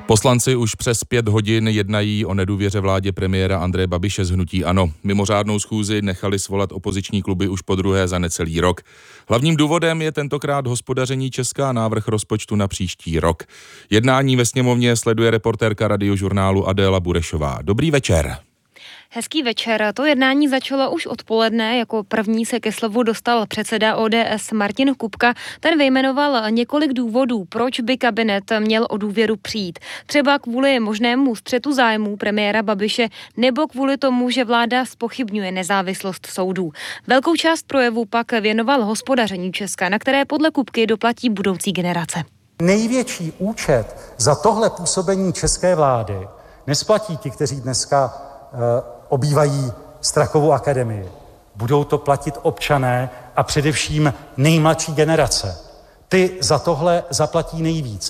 Poslanci už přes 5 hodin jednají o nedůvěře vládě premiéra Andreje Babiše z hnutí ANO. Mimořádnou schůzi nechali svolat opoziční kluby už podruhé za necelý rok. Hlavním důvodem je tentokrát hospodaření Česka a návrh rozpočtu na příští rok. Jednání ve sněmovně sleduje reportérka Radiožurnálu Adéla Burešová. Dobrý večer. Hezký večer. To jednání začalo už odpoledne. Jako první se ke slovu dostal předseda ODS Martin Kupka. Ten vyjmenoval několik důvodů, proč by kabinet měl o důvěru přijít. Třeba kvůli možnému střetu zájmů premiéra Babiše nebo kvůli tomu, že vláda zpochybňuje nezávislost soudů. Velkou část projevu pak věnoval hospodaření Česka, na které podle Kupky doplatí budoucí generace. Největší účet za tohle působení české vlády nesplatí ti, kteří dneska obývají Strakovu akademii. Budou to platit občané a především nejmladší generace. Ty za tohle zaplatí nejvíc.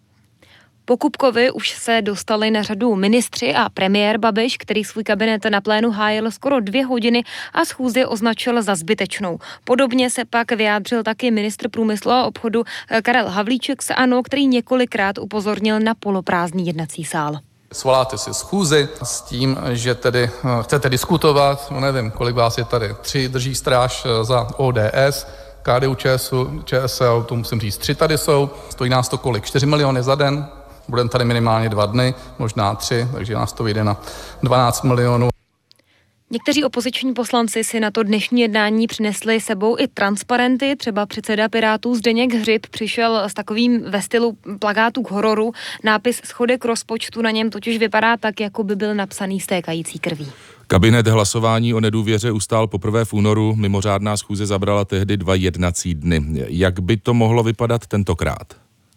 Po Kupkovi už se dostali na řadu ministři a premiér Babiš, který svůj kabinet na plénu hájil skoro 2 hodiny a schůzi označil za zbytečnou. Podobně se pak vyjádřil taky ministr průmyslu a obchodu Karel Havlíček z ANO, který několikrát upozornil na poloprázdný jednací sál. Svoláte si schůzi s tím, že tedy chcete diskutovat, nevím, kolik vás je tady, 3 drží stráž za ODS, KDU, ČSL, to musím říct, 3 tady jsou, stojí nás to kolik, 4 miliony za den, budeme tady minimálně 2 dny, možná 3, takže nás to vyjde na 12 milionů. Někteří opoziční poslanci si na to dnešní jednání přinesli sebou i transparenty, třeba předseda Pirátů Zdeněk Hřib přišel s takovým ve stylu plakátů k hororu, nápis schodek rozpočtu na něm totiž vypadá tak, jako by byl napsaný stékající krví. Kabinet hlasování o nedůvěře ustál poprvé v únoru, mimořádná schůze zabrala tehdy 2 jednací dny. Jak by to mohlo vypadat tentokrát?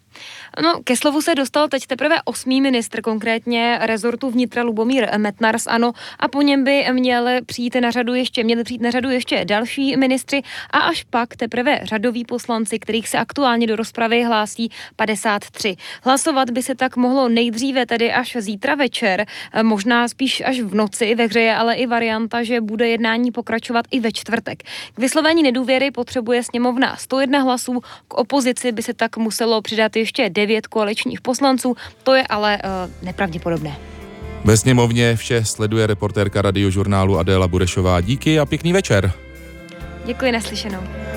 No, ke slovu se dostal teď teprve 8. ministr, konkrétně rezortu vnitra Lubomír Metnar z ANO, a po něm by měli přijít na řadu ještě další ministři a až pak teprve řadoví poslanci, kterých se aktuálně do rozpravy hlásí 53. Hlasovat by se tak mohlo nejdříve, tedy až zítra večer, možná spíš až v noci. Ve hře je ale i varianta, že bude jednání pokračovat i ve čtvrtek. K vyslovení nedůvěry potřebuje sněmovna 101 hlasů, k opozici by se tak muselo přidat ještě 9 koaličních poslanců, to je ale nepravděpodobné. Ve sněmovně vše sleduje reportérka Radiožurnálu Adéla Burešová. Díky a pěkný večer. Děkuji, naslyšenou.